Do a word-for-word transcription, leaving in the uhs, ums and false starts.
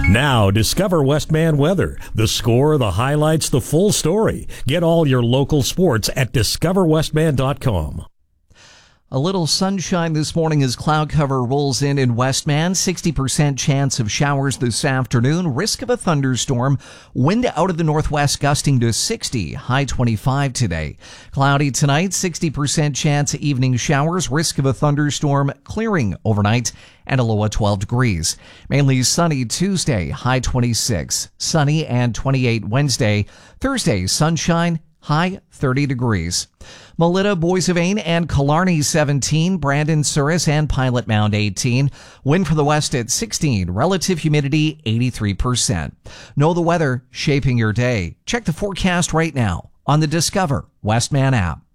Now, discover Westman weather. The score, the highlights, the full story. Get all your local sports at discover westman dot com. A little sunshine this morning as cloud cover rolls in in Westman. sixty percent chance of showers this afternoon. Risk of a thunderstorm. Wind out of the northwest gusting to sixty. High twenty-five today. Cloudy tonight. sixty percent chance of evening showers. Risk of a thunderstorm clearing overnight. And a low of twelve degrees. Mainly sunny Tuesday. High twenty-six. Sunny and twenty-eight Wednesday. Thursday, sunshine. High thirty degrees. Melita, Boys of Ain, and Killarney seventeen, Brandon, Souris, and Pilot Mound eighteen. Wind from the west at sixteen, relative humidity eighty-three percent. Know the weather shaping your day. Check the forecast right now on the Discover Westman app.